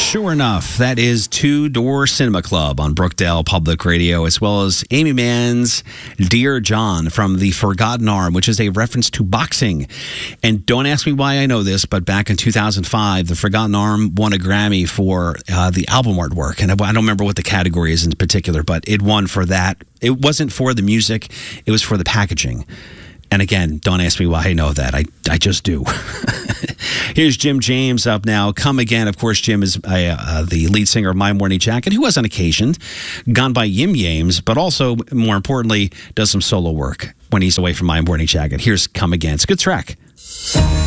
Sure enough, that is Two Door Cinema Club on Brookdale Public Radio, as well as Amy Mann's Dear John from The Forgotten Arm, which is a reference to boxing. And don't ask me why I know this, but back in 2005, The Forgotten Arm won a Grammy for the album artwork. And I don't remember what the category is in particular, but it won for that. It wasn't for the music, it was for the packaging. And again, don't ask me why I know that. I just do. Here's Jim James up now. Come Again. Of course, Jim is the lead singer of My Morning Jacket, who has on occasion gone by Yim Yames, but also, more importantly, does some solo work when he's away from My Morning Jacket. Here's Come Again. It's a good track.